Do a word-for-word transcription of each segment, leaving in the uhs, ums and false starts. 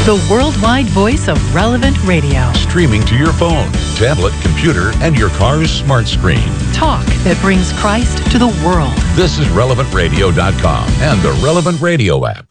the worldwide voice of Relevant Radio. Streaming to your phone, tablet, computer, and your car's smart screen. Talk that brings Christ to the world. This is relevant radio dot com and the Relevant Radio app.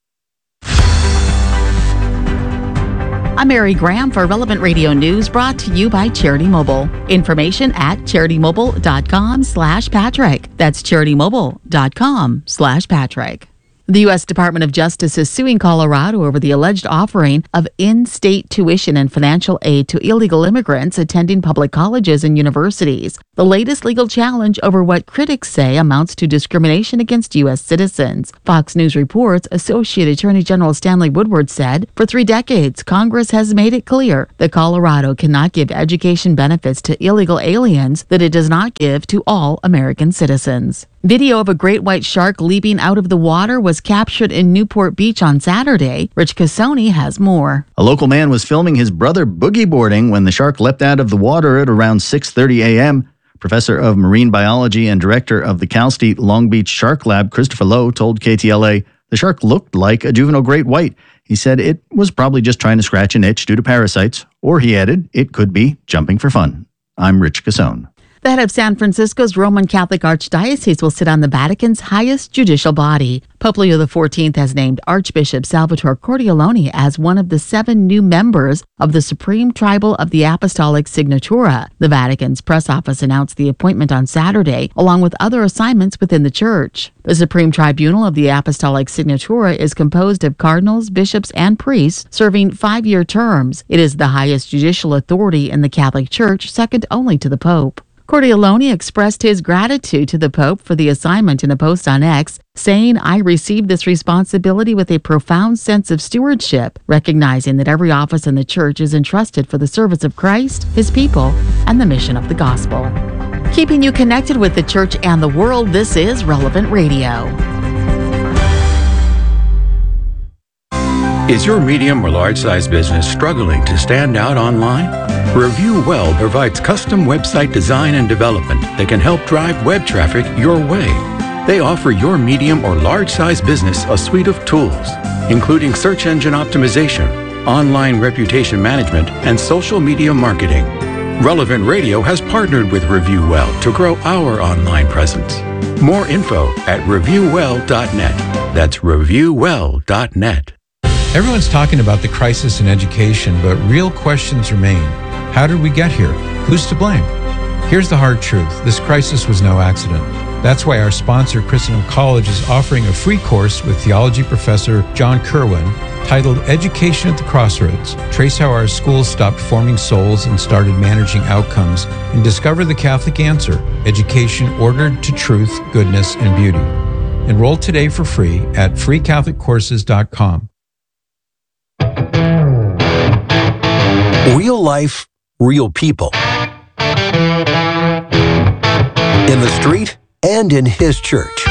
I'm Mary Graham for Relevant Radio News, brought to you by Charity Mobile. Information at charity mobile dot com slash Patrick. That's charity mobile dot com slash Patrick. The U S Department of Justice is suing Colorado over the alleged offering of in-state tuition and financial aid to illegal immigrants attending public colleges and universities. The latest legal challenge over what critics say amounts to discrimination against U S citizens. Fox News reports Associate Attorney General Stanley Woodward said, for three decades, Congress has made it clear that Colorado cannot give education benefits to illegal aliens that it does not give to all American citizens. Video of a great white shark leaping out of the water was captured in Newport Beach on Saturday. Rich Cassoni has more. A local man was filming his brother boogie boarding when the shark leapt out of the water at around six thirty a.m. Professor of Marine Biology and Director of the Cal State Long Beach Shark Lab, Christopher Lowe, told K T L A the shark looked like a juvenile great white. He said it was probably just trying to scratch an itch due to parasites, or he added, it could be jumping for fun. I'm Rich Cassone. The head of San Francisco's Roman Catholic Archdiocese will sit on the Vatican's highest judicial body. Pope Leo the fourteenth has named Archbishop Salvatore Cordialoni as one of the seven new members of the Supreme Tribunal of the Apostolic Signatura. The Vatican's press office announced the appointment on Saturday, along with other assignments within the Church. The Supreme Tribunal of the Apostolic Signatura is composed of cardinals, bishops, and priests serving five-year terms. It is the highest judicial authority in the Catholic Church, second only to the Pope. Cordialoni expressed his gratitude to the Pope for the assignment in a post on X, saying, I received this responsibility with a profound sense of stewardship, recognizing that every office in the Church is entrusted for the service of Christ, His people, and the mission of the gospel. Keeping you connected with the Church and the world, this is Relevant Radio. Is your medium or large-size business struggling to stand out online? Review Well provides custom website design and development that can help drive web traffic your way. They offer your medium or large-size business a suite of tools, including search engine optimization, online reputation management, and social media marketing. Relevant Radio has partnered with Review Well to grow our online presence. More info at review well dot net. That's review well dot net. Everyone's talking about the crisis in education, but real questions remain. How did we get here? Who's to blame? Here's the hard truth. This crisis was no accident. That's why our sponsor, Christendom College, is offering a free course with theology professor John Kerwin titled Education at the Crossroads. Trace how our schools stopped forming souls and started managing outcomes, and discover the Catholic answer, education ordered to truth, goodness, and beauty. Enroll today for free at free catholic courses dot com. Real life, real people. In the street and in His church.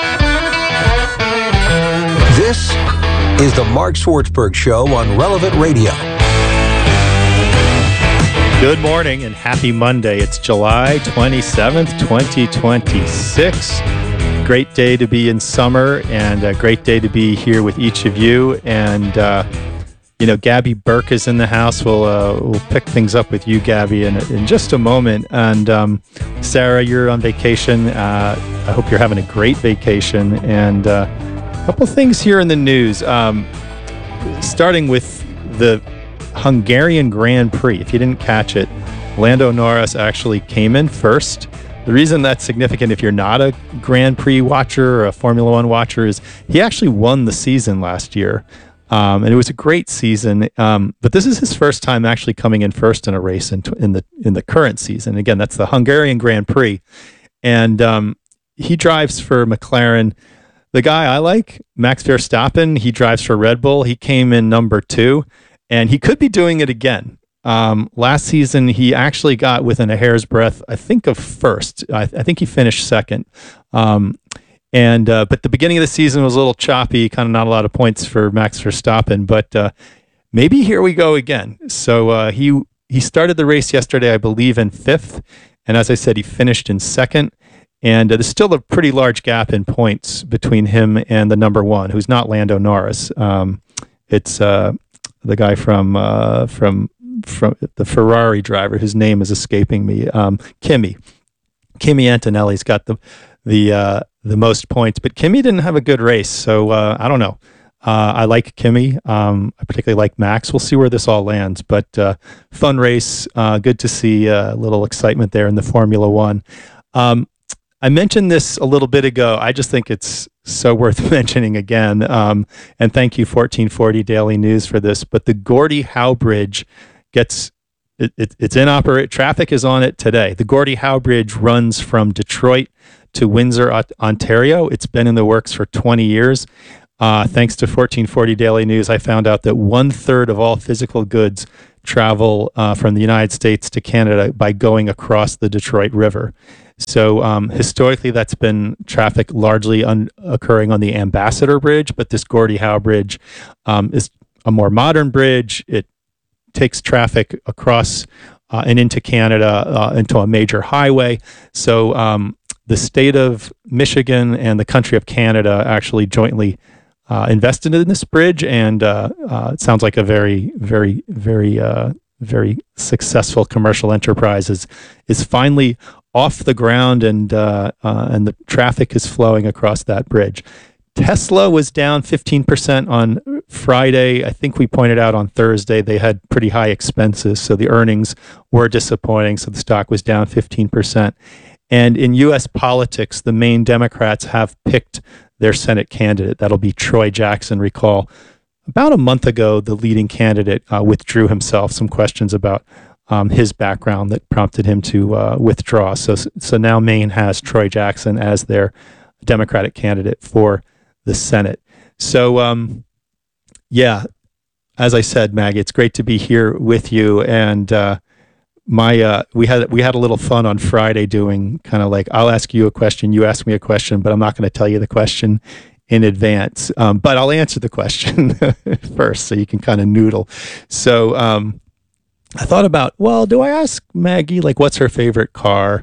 This is the Mark Swartzberg Show on Relevant Radio. Good morning and happy Monday. It's July twenty-seventh, twenty twenty-six. Great day to be in summer and a great day to be here with each of you. And, uh, you know, Gabby Burke is in the house. We'll uh, we'll pick things up with you, Gabby, in, in just a moment. And um, Sarah, you're on vacation. Uh, I hope you're having a great vacation. And uh, a couple things here in the news. Um, starting with the Hungarian Grand Prix. If you didn't catch it, Lando Norris actually came in first. The reason that's significant if you're not a Grand Prix watcher or a Formula One watcher is he actually won the season last year. Um, and it was a great season, um, but this is his first time actually coming in first in a race in, in the in the current season. Again, that's the Hungarian Grand Prix, and um, he drives for McLaren. The guy I like, Max Verstappen, he drives for Red Bull. He came in number two, and he could be doing it again. Um, last season, he actually got within a hair's breadth, I think, of first. I, I think he finished second. Um, And uh, but the beginning of the season was a little choppy, kind of not a lot of points for Max Verstappen. But uh, maybe here we go again. So uh, he he started the race yesterday, I believe, in fifth, and as I said, he finished in second. And uh, there's still a pretty large gap in points between him and the number one, who's not Lando Norris. Um, it's uh, the guy from uh, from from the Ferrari driver, whose name is escaping me. Um, Kimi, Kimi Antonelli's got the the uh, the most points, but Kimi didn't have a good race, so uh, I don't know. Uh, I like Kimi. Um, I particularly like Max. We'll see where this all lands, but uh, fun race. Uh, good to see a little excitement there in the Formula One. Um, I mentioned this a little bit ago. I just think it's so worth mentioning again. Um, and thank you, fourteen forty Daily News, for this. But the Gordie Howe Bridge gets it, it, it's in operate. Traffic is on it today. The Gordie Howe Bridge runs from Detroit to Windsor, Ontario. It's been in the works for twenty years. Uh, thanks to fourteen forty Daily News, I found out that one third of all physical goods travel uh, from the United States to Canada by going across the Detroit River. So um, historically, that's been traffic largely un- occurring on the Ambassador Bridge, but this Gordie Howe Bridge um, is a more modern bridge. It takes traffic across uh, and into Canada uh, into a major highway. So um, the state of Michigan and the country of Canada actually jointly Uh, invested in this bridge, and uh, uh, it sounds like a very, very, very, uh, very successful commercial enterprise is is finally off the ground, and uh, uh, and the traffic is flowing across that bridge. Tesla was down fifteen percent on Friday. I think we pointed out on Thursday they had pretty high expenses, so the earnings were disappointing. So the stock was down fifteen percent. And in U S politics, the main Democrats have picked their Senate candidate. That'll be Troy Jackson. Recall, about a month ago, the leading candidate uh, withdrew himself. Some questions about um, his background that prompted him to uh, withdraw. So, so now Maine has Troy Jackson as their Democratic candidate for the Senate. So, um, yeah, as I said, Maggie, it's great to be here with you. And uh, my uh, we had we had a little fun on Friday doing kind of like, I'll ask you a question, you ask me a question, but I'm not going to tell you the question in advance. Um, but I'll answer the question first, so you can kind of noodle. So um, I thought about, well, do I ask Maggie like what's her favorite car?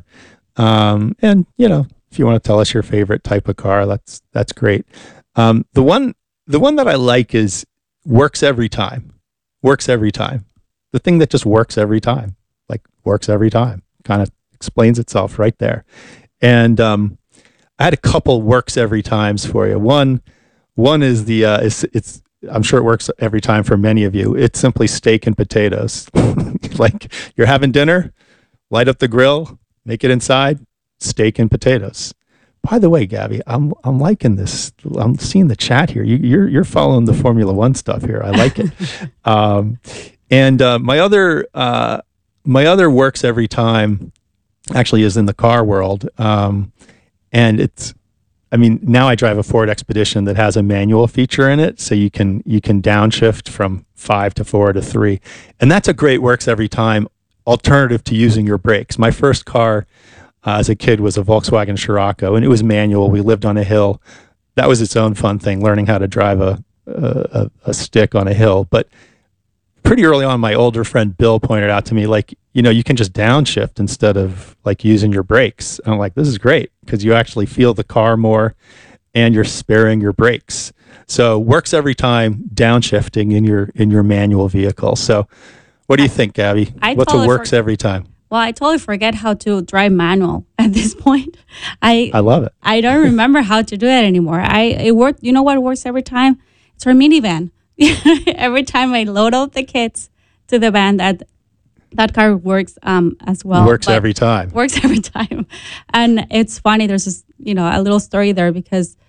Um, and you know, if you want to tell us your favorite type of car, that's that's great. Um, the one the one that I like is works every time. Works every time. The thing that just works every time. Like works every time, kind of explains itself right there. And um, I had a couple works every times for you. One, one is the uh, it's, it's I'm sure it works every time for many of you. It's simply steak and potatoes. Like you're having dinner, light up the grill, make it inside, steak and potatoes. By the way, Gabby, I'm I'm liking this. I'm seeing the chat here. You, you're you're following the Formula One stuff here. I like it. um, and uh, my other. Uh, My other works every time actually is in the car world. Um, and it's, I mean, now I drive a Ford Expedition that has a manual feature in it. So you can, you can downshift from five to four to three. And that's a great works every time alternative to using your brakes. My first car uh, as a kid was a Volkswagen Scirocco, and it was manual. We lived on a hill. That was its own fun thing, learning how to drive a, a, a stick on a hill. But pretty early on, my older friend Bill pointed out to me, like, you know, you can just downshift instead of like using your brakes. And I'm like, this is great because you actually feel the car more and you're sparing your brakes. So works every time, downshifting in your in your manual vehicle. So what do you think, Gabby? I What's totally a works for- every time? Well, I totally forget how to drive manual at this point. I I love it. I don't remember how to do it anymore. I it worked. You know what works every time? It's our minivan. Every time I load up the kids to the van, that that car works um, as well. Works every time. Works every time. And it's funny. There's this, you know, a little story there because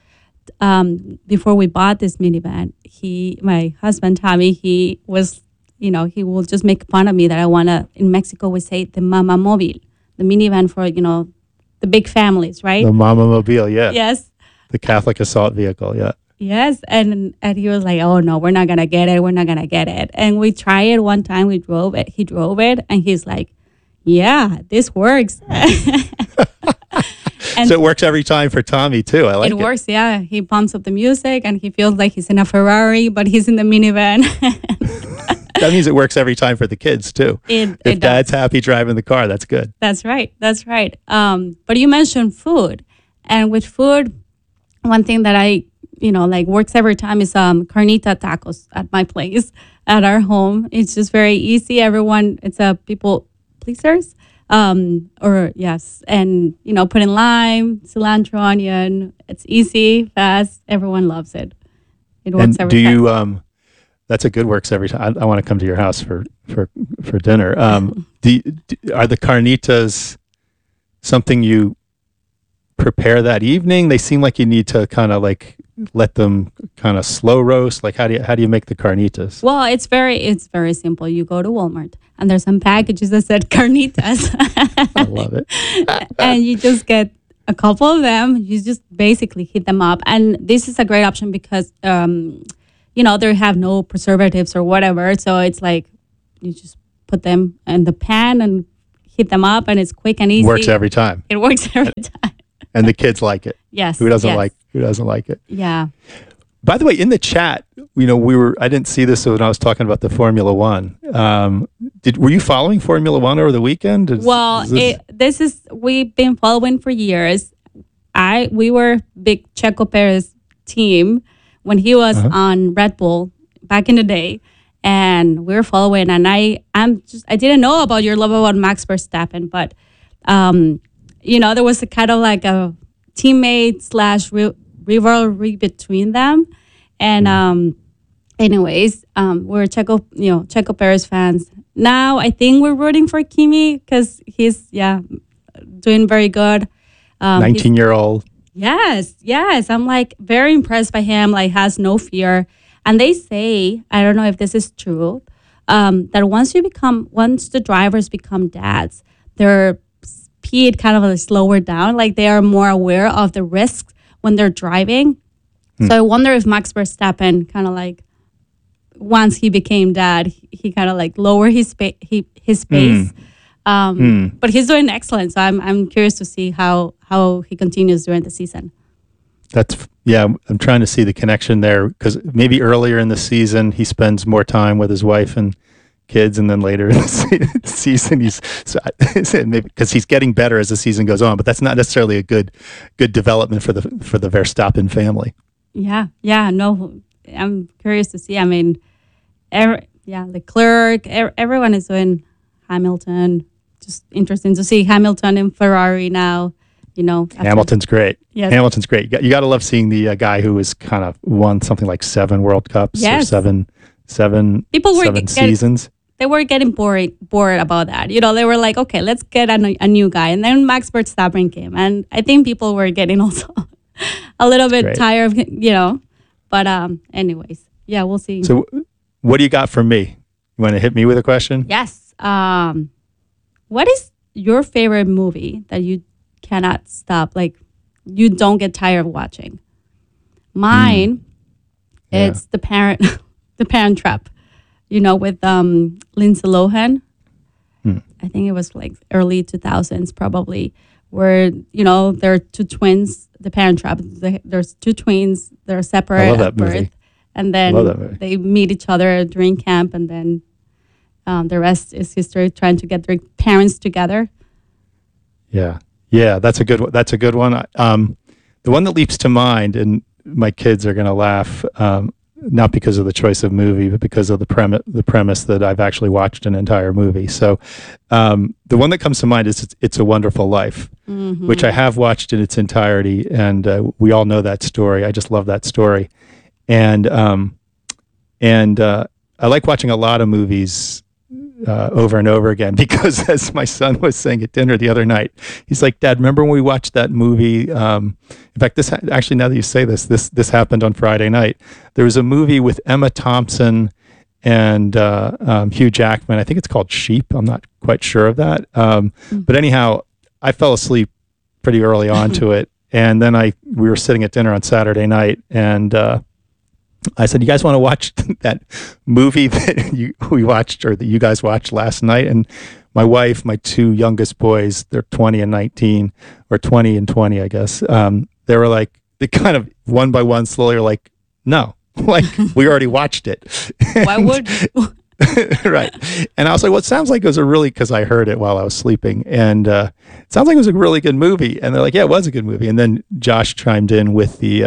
um, before we bought this minivan, he, my husband Tommy, he was, you know, he will just make fun of me that I want to. In Mexico, we say the Mama Mobile, the minivan for, you know, the big families, right? The Mama Mobile, yeah. Yes. The Catholic assault vehicle, yeah. Yes, and and he was like, "Oh no, we're not gonna get it. We're not gonna get it." And we tried it one time. We drove it. He drove it, and he's like, "Yeah, this works." And so it works every time for Tommy too. I like it. It works, yeah. He pumps up the music, and he feels like he's in a Ferrari, but he's in the minivan. That means it works every time for the kids too. It, if it Dad's does. happy driving the car, that's good. That's right. That's right. Um, but you mentioned food, and with food, one thing that I you know, like works every time is um carnita tacos at my place at our home. It's just very easy. Everyone, it's a people pleasers. Um, or yes, and you know, put in lime, cilantro, onion. It's easy, fast. Everyone loves it. It works And every do time. you? Um, that's a good works every time. I, I want to come to your house for for for dinner. Um, do, you- do are the carnitas something you prepare that evening? They seem like you need to kind of like let them kind of slow roast. Like how do you how do you make the carnitas? Well, it's very it's very simple. You go to Walmart and there's some packages that said carnitas. I love it. And you just get a couple of them. You just basically heat them up. And this is a great option because, um, you know, they have no preservatives or whatever. So it's like you just put them in the pan and heat them up, and it's quick and easy. Works every time, It works every time. and the kids like it. Yes. Who doesn't yes. like Who doesn't like it? Yeah. By the way, in the chat, you know, we were, I didn't see this when I was talking about the Formula One. Um, did, were you following Formula One over the weekend? Is- Well, is this- it, this is we've been following for years. I we were big Checo Perez team when he was Uh-huh. on Red Bull back in the day, and we were following. And I I'm just I didn't know about your love about Max Verstappen, but um, you know, there was a kind of like a teammate slash ri- rivalry between them, and um, anyways, um, we're Checo you know Checo Perez fans. Now I think we're rooting for Kimi because he's yeah doing very good. Um, he's- nineteen year old. Yes, yes. I'm like very impressed by him, like has no fear. And they say, I don't know if this is true, um, that once you become, once the drivers become dads, their speed kind of like slower down. Like they are more aware of the risks when they're driving. So I wonder if Max Verstappen kind of like, once he became dad, he, he kind of like lower his, spa- he, his pace. Um, But he's doing excellent. So I'm I'm curious to see how how he continues during the season. That's yeah. I'm- I'm trying to see the connection there because maybe earlier in the season he spends more time with his wife and kids, and then later in the se- season he's so I- maybe because he's getting better as the season goes on. But that's not necessarily a good good development for the for the Verstappen family. Yeah, yeah. No, I'm curious to see. I mean, every, yeah, Leclerc, er, everyone is doing Hamilton. Just interesting to see Hamilton in Ferrari now. You know, after- Hamilton's great. Yes. Hamilton's great. You got, you got to love seeing the uh, guy who has kind of won something like seven World Cups or Yes. seven seven People were seven get- seasons. They were getting bored bored about that. You know, they were like, okay, let's get a, n- a new guy. And then Max Verstappen came, and I think people were getting also a little bit Great. tired of you know. But um, anyways, yeah, we'll see. So, what do you got from me? You want to hit me with a question? Yes. Um, what is your favorite movie that you cannot stop? Like, you don't get tired of watching? Mine, Yeah. it's the Parent, the Parent Trap. You know, with um, Lindsay Lohan. Hmm. I think it was like early two thousands, probably. Where you know there are two twins. The Parent Trap. The, there's two twins. They're separate I love at that movie. birth, and then Love that movie. they meet each other during camp, and then um, the rest is history. Trying to get their parents together. Yeah, yeah, that's a good one. That's a good one. Um, the one that leaps to mind, and my kids are going to laugh, um, not because of the choice of movie, but because of the premise. The premise that I've actually watched an entire movie. So, um, the one that comes to mind is "It's, it's a Wonderful Life," which I have watched in its entirety, and uh, we all know that story. I just love that story, and um, and uh, I like watching a lot of movies uh, over and over again because, as my son was saying at dinner the other night, he's like, "Dad, remember when we watched that movie?" Um, in fact, this ha- actually, now that you say this, this this happened on Friday night. There was a movie with Emma Thompson and uh, um, Hugh Jackman. I think it's called Sheep. I'm not quite sure of that, um, but anyhow, I fell asleep pretty early on to it, and then I we were sitting at dinner on Saturday night, and uh, I said, "You guys want to watch that movie that you, we watched or that you guys watched last night?" And my wife, my two youngest boys, they're twenty and nineteen, or twenty and twenty, I guess. Um, they were like, they kind of one by one slowly are like, "No, like we already watched it." Why would you? Right. And I was like, well, it sounds like it was a really, because I heard it while I was sleeping, and uh, it sounds like it was a really good movie. And they're like, yeah, it was a good movie. And then Josh chimed in with the uh,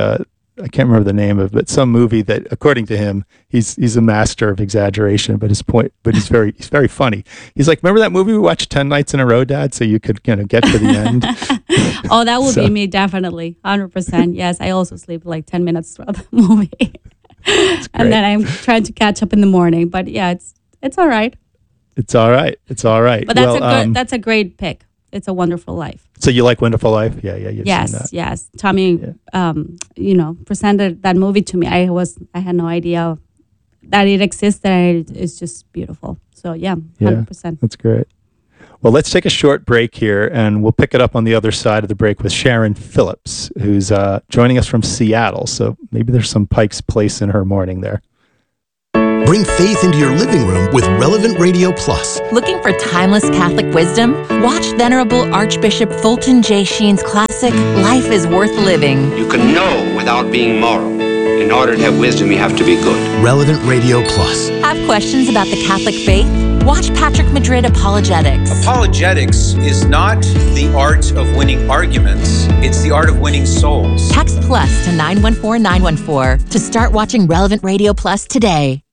I can't remember the name of, but some movie that, according to him, he's he's a master of exaggeration. But his point, but he's very he's very funny. He's like, remember that movie we watched ten nights in a row, Dad, so you could you know get to the end. Oh, that would So- be me, definitely, one hundred percent. Yes, I also sleep like ten minutes throughout the movie, and then I'm trying to catch up in the morning. But yeah, it's it's all right. It's all right. It's all right. But that's well, a good, um, that's a great pick. It's a Wonderful Life. so you like Wonderful Life? Yeah, yeah. You've seen that. Yes, yes. Tommy, Yeah. um, you know, presented that movie to me. I was, I had no idea that it existed. And it's just beautiful. So yeah, one hundred percent. That's great. Well, let's take a short break here, and we'll pick it up on the other side of the break with Sharon Phillips, who's uh, joining us from Seattle. So maybe there's some Pike's Place in her morning there. Bring faith into your living room with Relevant Radio Plus. Looking for timeless Catholic wisdom? Watch Venerable Archbishop Fulton J. Sheen's classic, Life is Worth Living. You can know without being moral. In order to have wisdom, you have to be good. Relevant Radio Plus. Have questions about the Catholic faith? Watch Patrick Madrid Apologetics. Apologetics is not the art of winning arguments, it's the art of winning souls. Text plus to nine one four nine one four to start watching Relevant Radio Plus today.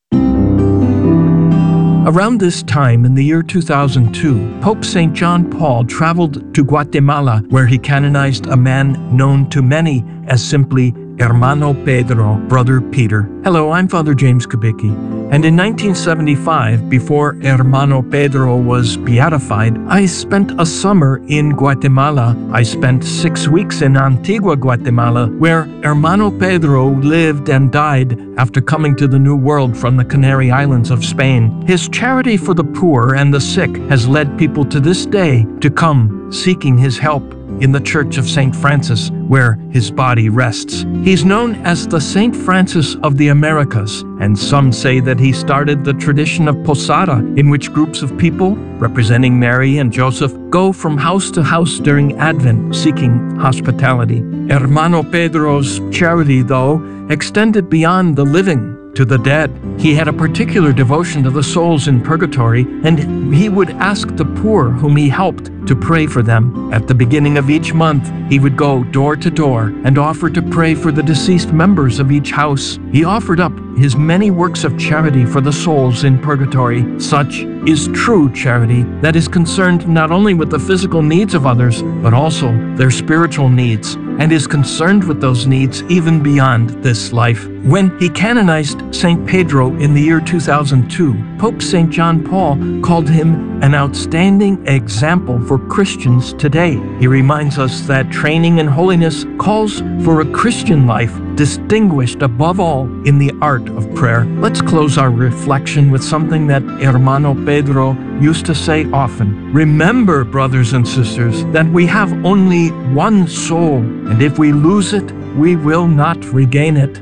Around this time in the year two thousand two, Pope Saint John Paul traveled to Guatemala, where he canonized a man known to many as simply Hermano Pedro, Brother Peter. Hello, I'm Father James Kubicki, and in nineteen seventy-five, before Hermano Pedro was beatified, I spent a summer in Guatemala. I spent six weeks in Antigua, Guatemala, where Hermano Pedro lived and died after coming to the New World from the Canary Islands of Spain. His charity for the poor and the sick has led people to this day to come seeking his help in the Church of Saint Francis, where his body rests. He's known as the Saint Francis of the Americas, and some say that he started the tradition of Posada, in which groups of people, representing Mary and Joseph, go from house to house during Advent seeking hospitality. Hermano Pedro's charity, though, extended beyond the living to the dead. He had a particular devotion to the souls in purgatory, and he would ask the poor whom he helped to pray for them. At the beginning of each month, he would go door to door and offer to pray for the deceased members of each house. He offered up his many works of charity for the souls in purgatory. Such is true charity that is concerned not only with the physical needs of others, but also their spiritual needs, and is concerned with those needs even beyond this life. When he canonized Saint Pedro in the year two thousand two, Pope Saint John Paul called him an outstanding example for Christians today. He reminds us that training in holiness calls for a Christian life distinguished above all in the art of prayer. Let's close our reflection with something that Hermano Pedro used to say often. Remember, brothers and sisters, that we have only one soul, and if we lose it, we will not regain it.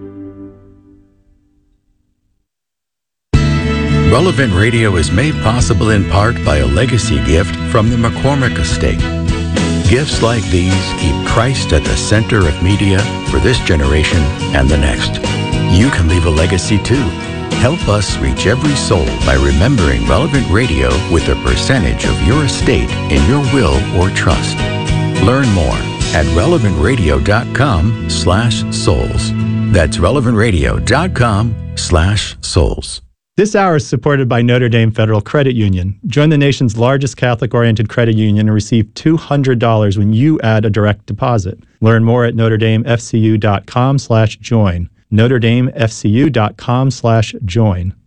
Relevant Radio is made possible in part by a legacy gift from the McCormick Estate. Gifts like these keep Christ at the center of media for this generation and the next. You can leave a legacy too. Help us reach every soul by remembering Relevant Radio with a percentage of your estate in your will or trust. Learn more at relevant radio dot com slash souls. That's relevant radio dot com slash souls. This hour is supported by Notre Dame Federal Credit Union. Join the nation's largest Catholic-oriented credit union and receive two hundred dollars when you add a direct deposit. Learn more at notre dame f c u dot com slash join. notre dame f c u dot com slash join.